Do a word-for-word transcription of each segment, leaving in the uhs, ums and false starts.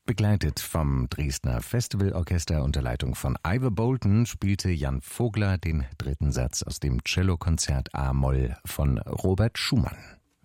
Begleitet vom Dresdner Festivalorchester unter Leitung von Ivor Bolton spielte Jan Vogler den dritten Satz aus dem Cellokonzert A-Moll von Robert Schumann.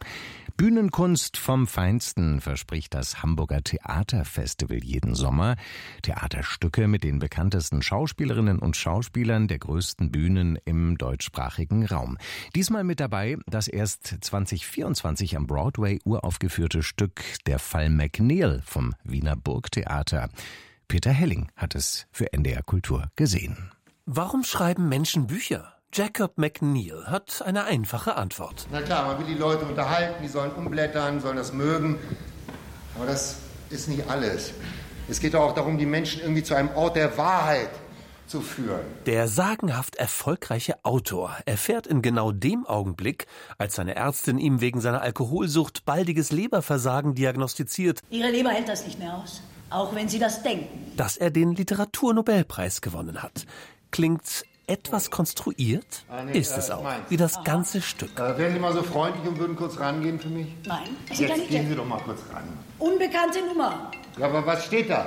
Bühnenkunst vom Feinsten verspricht das Hamburger Theaterfestival jeden Sommer. Theaterstücke mit den bekanntesten Schauspielerinnen und Schauspielern der größten Bühnen im deutschsprachigen Raum. Diesmal mit dabei das erst zwanzig vierundzwanzig am Broadway uraufgeführte Stück Der Fall McNeil vom Wiener Burgtheater. Peter Helling hat es für N D R Kultur gesehen. Warum schreiben Menschen Bücher? Jacob McNeil hat eine einfache Antwort. Na klar, man will die Leute unterhalten, die sollen umblättern, sollen das mögen. Aber das ist nicht alles. Es geht auch darum, die Menschen irgendwie zu einem Ort der Wahrheit zu führen. Der sagenhaft erfolgreiche Autor erfährt in genau dem Augenblick, als seine Ärztin ihm wegen seiner Alkoholsucht baldiges Leberversagen diagnostiziert, Ihre Leber hält das nicht mehr aus, auch wenn Sie das denken, dass er den Literaturnobelpreis gewonnen hat. Klingt etwas konstruiert, Ah, nee, ist äh, es auch, meins. wie das Aha. ganze Stück. Äh, wären Sie mal so freundlich und würden kurz rangehen für mich? Nein, Sie Jetzt nicht gehen Sie doch mal kurz ran. Unbekannte Nummer. Ja, aber was steht da?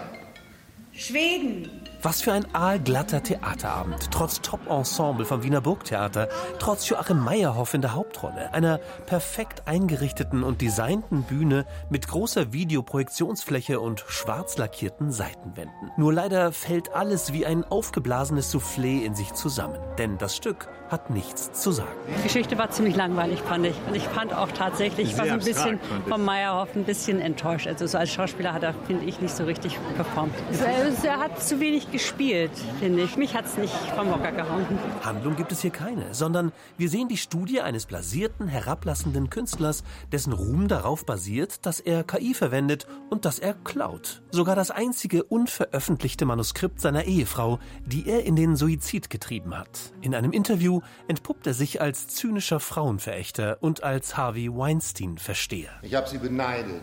Schweden. Was für ein aalglatter Theaterabend, trotz Top-Ensemble vom Wiener Burgtheater, trotz Joachim Meyerhoff in der Hauptrolle, einer perfekt eingerichteten und designten Bühne mit großer Videoprojektionsfläche und schwarz lackierten Seitenwänden. Nur leider fällt alles wie ein aufgeblasenes Soufflé in sich zusammen, denn das Stück hat nichts zu sagen. Die Geschichte war ziemlich langweilig, fand ich. Und ich fand auch tatsächlich, ich war so ein bisschen vom Meyerhoff ein bisschen enttäuscht. Also so als Schauspieler hat er, finde ich, nicht so richtig performt. Also er hat zu wenig gespielt, finde ich. Mich hat es nicht vom Hocker gehauen. Handlung gibt es hier keine, sondern wir sehen die Studie eines blasierten, herablassenden Künstlers, dessen Ruhm darauf basiert, dass er K I verwendet und dass er klaut. Sogar das einzige unveröffentlichte Manuskript seiner Ehefrau, die er in den Suizid getrieben hat. In einem Interview entpuppt er sich als zynischer Frauenverächter und als Harvey Weinstein-Versteher. Ich habe Sie beneidet.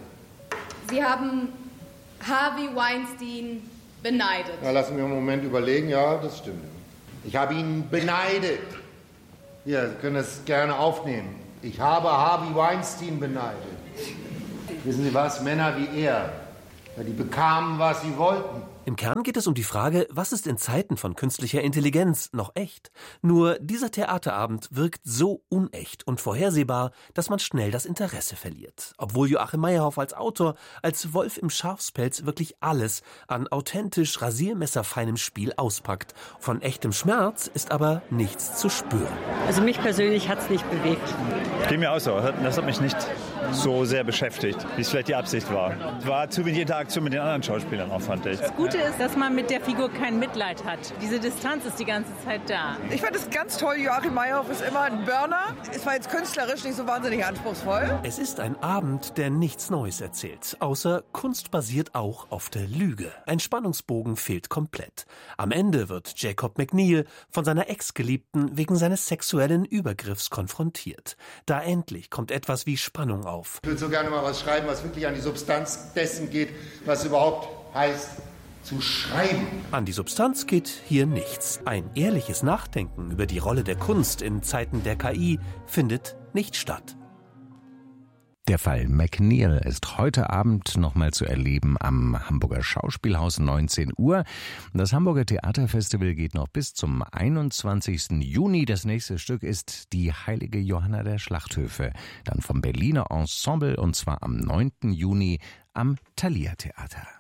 Sie haben Harvey Weinstein beneidet. Na, lassen wir einen Moment überlegen. Ja, das stimmt. Ich habe ihn beneidet. Hier, Sie können das gerne aufnehmen. Ich habe Harvey Weinstein beneidet. Wissen Sie was? Männer wie er, ja, die bekamen, was sie wollten. Im Kern geht es um die Frage, was ist in Zeiten von künstlicher Intelligenz noch echt? Nur dieser Theaterabend wirkt so unecht und vorhersehbar, dass man schnell das Interesse verliert. Obwohl Joachim Meyerhoff als Autor, als Wolf im Schafspelz wirklich alles an authentisch rasiermesserfeinem Spiel auspackt. Von echtem Schmerz ist aber nichts zu spüren. Also mich persönlich hat es nicht bewegt. Geht mir auch so. Das hat mich nicht so sehr beschäftigt, wie es vielleicht die Absicht war. Es war zu wenig Interaktion mit den anderen Schauspielern auch, fand ich. Das Gute ist, dass man mit der Figur kein Mitleid hat. Diese Distanz ist die ganze Zeit da. Ich fand es ganz toll. Joachim Meyerhoff ist immer ein Burner. Es war jetzt künstlerisch nicht so wahnsinnig anspruchsvoll. Es ist ein Abend, der nichts Neues erzählt, außer Kunst basiert auch auf der Lüge. Ein Spannungsbogen fehlt komplett. Am Ende wird Jacob McNeil von seiner Ex-Geliebten wegen seines sexuellen Übergriffs konfrontiert. Da endlich kommt etwas wie Spannung auf. Ich würde so gerne mal was schreiben, was wirklich an die Substanz dessen geht, was überhaupt heißt, zu schreiben. An die Substanz geht hier nichts. Ein ehrliches Nachdenken über die Rolle der Kunst in Zeiten der K I findet nicht statt. Der Fall McNeil ist heute Abend nochmal zu erleben am Hamburger Schauspielhaus neunzehn Uhr. Das Hamburger Theaterfestival geht noch bis zum einundzwanzigsten Juni. Das nächste Stück ist Die heilige Johanna der Schlachthöfe. Dann vom Berliner Ensemble und zwar am neunten Juni am Thalia Theater.